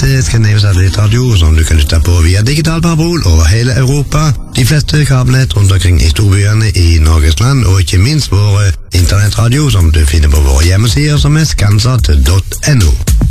til Skandinavisk Satellittradio, som du kan lytte på via digital parabol over hele Europa, de fleste kabelnett rundt omkring i storbyene i Norges land, og ikke minst våre internettradio, som du finner på våre hjemmesider, som er skansat.no.